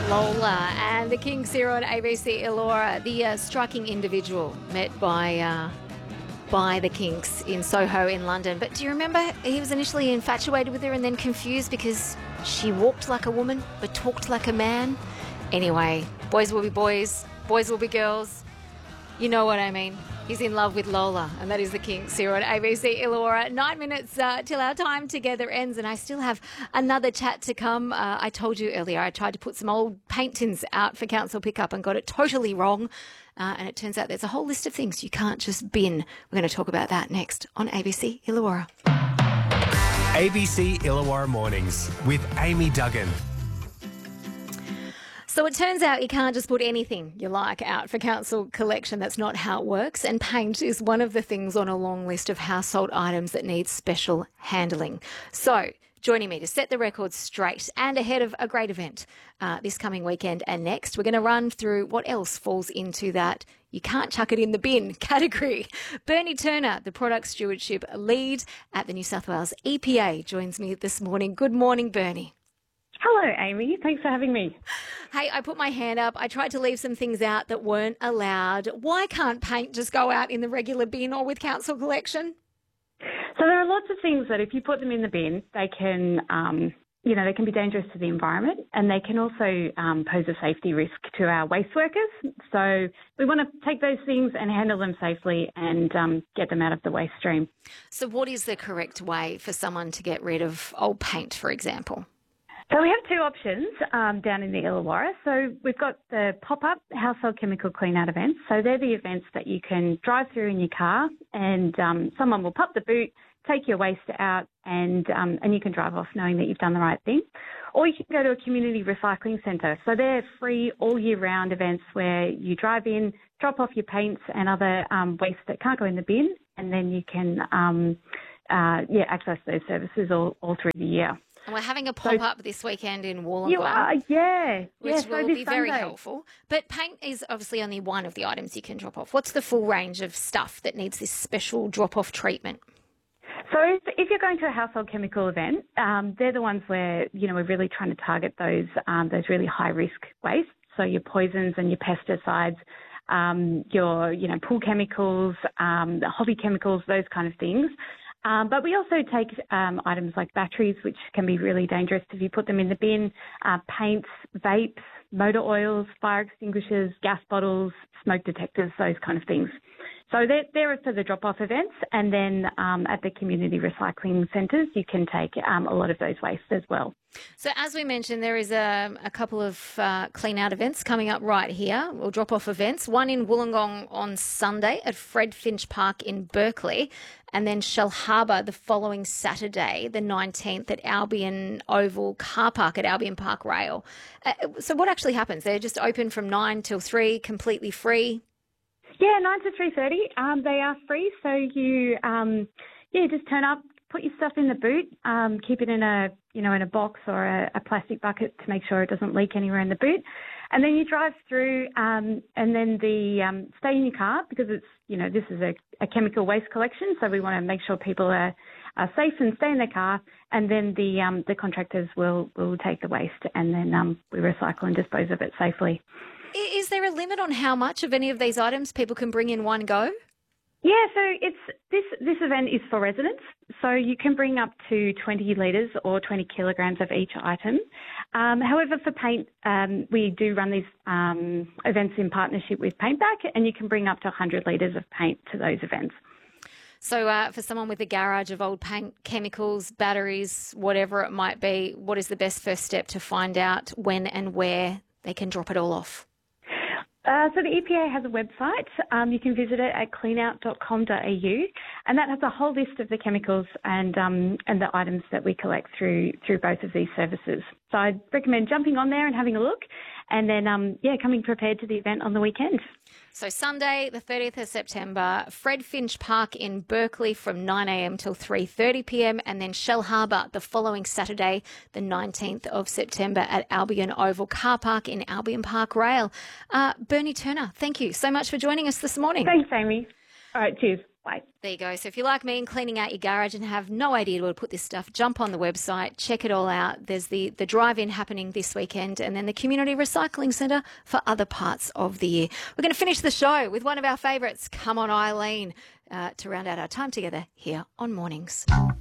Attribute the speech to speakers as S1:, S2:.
S1: Lola and the Kings here on ABC Illawarra, the striking individual met by the Kinks in Soho in London. But do you remember he was initially infatuated with her and then confused because she walked like a woman but talked like a man? Anyway, boys will be boys, boys will be girls. You know what I mean. He's in love with Lola, and that is the Kinks here on ABC Illawarra. 9 minutes till our time together ends, and I still have another chat to come. I told you earlier I tried to put some old paint tins out for council pickup and got it totally wrong. And it turns out there's a whole list of things you can't just bin. We're going to talk about that next on ABC Illawarra.
S2: ABC Illawarra Mornings with Amy Duggan.
S1: So it turns out you can't just put anything you like out for council collection. That's not how it works. And paint is one of the things on a long list of household items that need special handling. So joining me to set the record straight and ahead of a great event this coming weekend and next, we're going to run through what else falls into that you can't chuck it in the bin category. Bernie Turner, the product stewardship lead at the New South Wales EPA, joins me this morning. Good morning, Bernie.
S3: Hello, Amy. Thanks for having me.
S1: Hey, I put my hand up. I tried to leave some things out that weren't allowed. Why can't paint just go out in the regular bin or with council collection?
S3: So there are lots of things that if you put them in the bin, they can, they can be dangerous to the environment, and they can also pose a safety risk to our waste workers. So we want to take those things and handle them safely and get them out of the waste stream.
S1: So what is the correct way for someone to get rid of old paint, for example?
S3: So we have two options down in the Illawarra. So we've got the pop-up household chemical clean-out events. So they're the events that you can drive through in your car and someone will pop the boot, take your waste out and you can drive off knowing that you've done the right thing. Or you can go to a community recycling centre. So they're free all year round events where you drive in, drop off your paints and other waste that can't go in the bin, and then you can access those services all through the year.
S1: And we're having a pop-up this weekend in Wollongong.
S3: You are, yeah.
S1: Which will be very
S3: Sunday.
S1: helpful. But paint is obviously only one of the items you can drop off. What's the full range of stuff that needs this special drop-off treatment?
S3: So if you're going to a household chemical event, they're the ones where, we're really trying to target those really high-risk wastes. So your poisons and your pesticides, your pool chemicals, the hobby chemicals, those kind of things. But we also take items like batteries, which can be really dangerous if you put them in the bin, paints, vapes, motor oils, fire extinguishers, gas bottles, smoke detectors, those kind of things. So they're for the drop-off events, and then at the community recycling centres, you can take a lot of those wastes as well.
S1: So as we mentioned, there is a couple of clean-out events coming up right here, or drop-off events, one in Wollongong on Sunday at Fred Finch Park in Berkeley, and then Shell Harbour the following Saturday, the 19th, at Albion Oval Car Park at Albion Park Rail. So what actually happens? They're just open from 9 till 3, completely free?
S3: Yeah, 9 to 3:30. They are free, so you just turn up, put your stuff in the boot, keep it in a box or a plastic bucket to make sure it doesn't leak anywhere in the boot, and then you drive through, and then stay in your car because it's this is a chemical waste collection, so we want to make sure people are safe and stay in their car, and then the contractors will take the waste and then we recycle and dispose of it safely.
S1: Is there a limit on how much of any of these items people can bring in one go?
S3: Yeah, so this event is for residents, so you can bring up to 20 litres or 20 kilograms of each item. However, for paint, we do run these events in partnership with Paintback, and you can bring up to 100 litres of paint to those events.
S1: So for someone with a garage of old paint, chemicals, batteries, whatever it might be, what is the best first step to find out when and where they can drop it all off?
S3: So the EPA has a website. You can visit it at cleanout.com.au, and that has a whole list of the chemicals and the items that we collect through both of these services. So I'd recommend jumping on there and having a look, and then coming prepared to the event on the weekend.
S1: So Sunday, the 30th of September, Fred Finch Park in Berkeley from 9 a.m. till 3:30 p.m. and then Shell Harbour the following Saturday, the 19th of September at Albion Oval Car Park in Albion Park Rail. Bernie Turner, thank you so much for joining us this morning.
S3: Thanks, Amy. All right, cheers. way.
S1: There you go. So if you're like me and cleaning out your garage and have no idea where to put this stuff, jump on the website, check it all out. There's the drive-in happening this weekend and then the Community Recycling Centre for other parts of the year. We're going to finish the show with one of our favourites, Come On Eileen, to round out our time together here on Mornings.